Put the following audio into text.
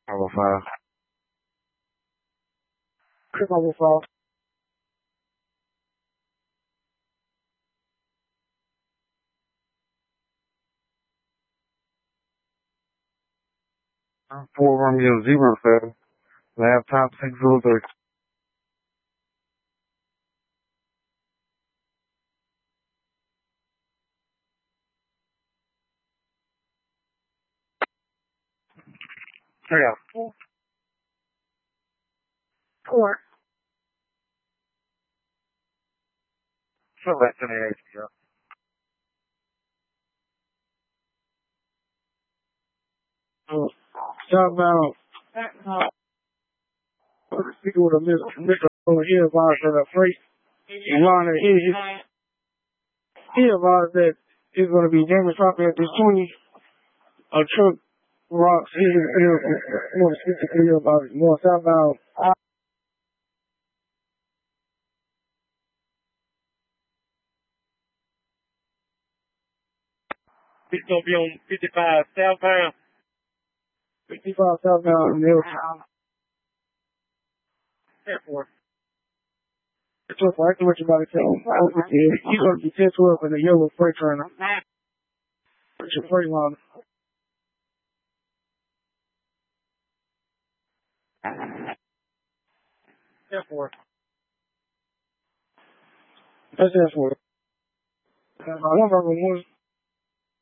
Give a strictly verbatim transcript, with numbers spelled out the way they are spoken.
Level five. Click level five. Four Romeo Zero seven. Laptop six zero three. Yeah. Four. Select an A H P. Uh, southbound. Speaking with a Mister over here advised that a freight line that is, he advised that it's going to be damaged property at this twenty. A truck rocks here, here, more specifically about more southbound. It's going to be on fifty-five southbound. fifty-five southbound in Milltown. Airport. It's just like what you about to tell him. He's going to be ten twelve in the yellow freight trainer. It's a freight line. Airport. That's it for it. I remember when